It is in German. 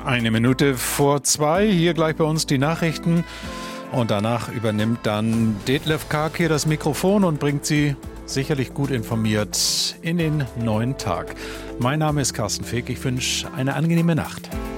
1:02, hier gleich bei uns die Nachrichten. Und danach übernimmt dann Detlef Karg hier das Mikrofon und bringt Sie sicherlich gut informiert in den neuen Tag. Mein Name ist Carsten Feck, ich wünsche eine angenehme Nacht.